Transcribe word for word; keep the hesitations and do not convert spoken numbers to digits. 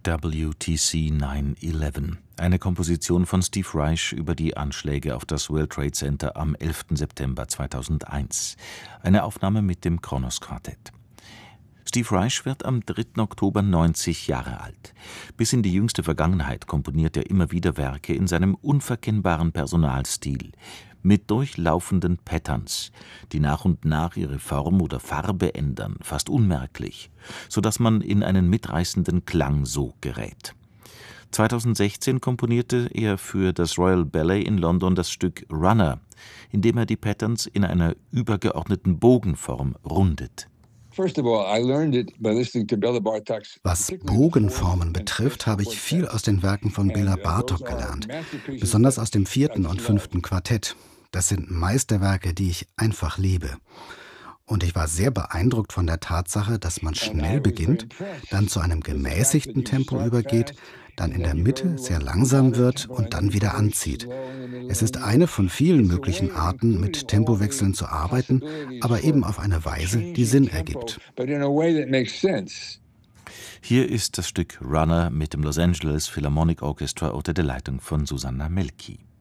W T C neun elf, eine Komposition von Steve Reich über die Anschläge auf das World Trade Center am elften September zweitausendeins. Eine Aufnahme mit dem Kronos Quartett. Steve Reich wird am dritten Oktober neunzig Jahre alt. Bis in die jüngste Vergangenheit komponiert er immer wieder Werke in seinem unverkennbaren Personalstil, mit durchlaufenden Patterns, die nach und nach ihre Form oder Farbe ändern, fast unmerklich, sodass man in einen mitreißenden Klangsog gerät. zweitausendsechzehn komponierte er für das Royal Ballet in London das Stück Runner, in dem er die Patterns in einer übergeordneten Bogenform rundet. Was Bogenformen betrifft, habe ich viel aus den Werken von Bela Bartok gelernt, besonders aus dem vierten und fünften Quartett. Das sind Meisterwerke, die ich einfach liebe. Und ich war sehr beeindruckt von der Tatsache, dass man schnell beginnt, dann zu einem gemäßigten Tempo übergeht, dann in der Mitte sehr langsam wird und dann wieder anzieht. Es ist eine von vielen möglichen Arten, mit Tempowechseln zu arbeiten, aber eben auf eine Weise, die Sinn ergibt. Hier ist das Stück Runner mit dem Los Angeles Philharmonic Orchestra unter der Leitung von Susanna Melki.